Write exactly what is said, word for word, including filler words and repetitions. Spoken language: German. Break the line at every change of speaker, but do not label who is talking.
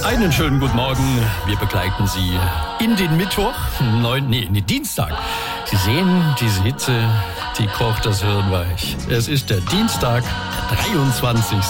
Einen schönen guten Morgen. Wir begleiten Sie in den Mittwoch, neun, nee, in den Dienstag. Sie sehen, diese Hitze, die kocht das Hirn weich. Es ist der Dienstag, der dreiundzwanzigste